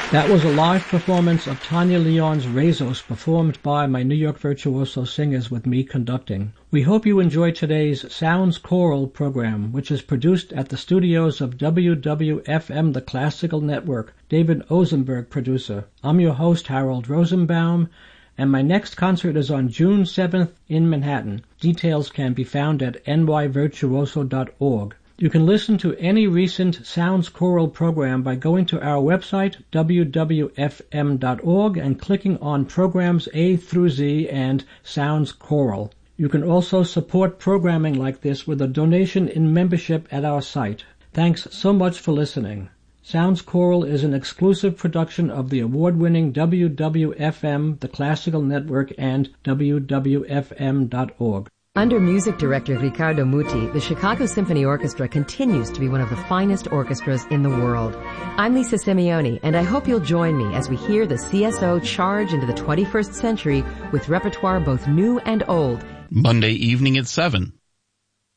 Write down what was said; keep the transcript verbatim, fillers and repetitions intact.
That was a live performance of Tanya Leon's Rezos, performed by my New York Virtuoso Singers with me conducting. We hope you enjoyed today's Sounds Choral program, which is produced at the studios of W W F M, the Classical Network. David Ozenberg, producer. I'm your host, Harold Rosenbaum, and my next concert is on June seventh in Manhattan. Details can be found at n y virtuoso dot org. You can listen to any recent Sounds Choral program by going to our website, w w f m dot org, and clicking on Programs A through Z and Sounds Choral. You can also support programming like this with a donation in membership at our site. Thanks so much for listening. Sounds Choral is an exclusive production of the award-winning W W F M, the Classical Network, and w w f m dot org. Under music director Riccardo Muti, the Chicago Symphony Orchestra continues to be one of the finest orchestras in the world. I'm Lisa Simeone, and I hope you'll join me as we hear the C S O charge into the twenty-first century with repertoire both new and old. Monday evening at seven